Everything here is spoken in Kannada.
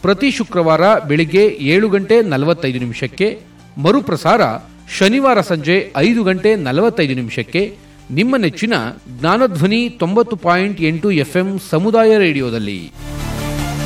ಪ್ರತಿ ಶುಕ್ರವಾರ ಬೆಳಿಗ್ಗೆ 7:45 ಮರುಪ್ರಸಾರ ಶನಿವಾರ ಸಂಜೆ 5:45 ನಿಮ್ಮ ನೆಚ್ಚಿನ ಜ್ಞಾನಧ್ವನಿ 90.8 ಎಫ್ಎಂ ಸಮುದಾಯ ರೇಡಿಯೋದಲ್ಲಿ